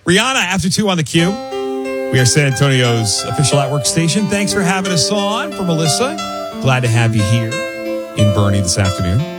Rihanna, after 2 on the Q. We are San Antonio's official at-work station. Thanks for having us on. For Melissa, glad to have you here in Bernie this afternoon.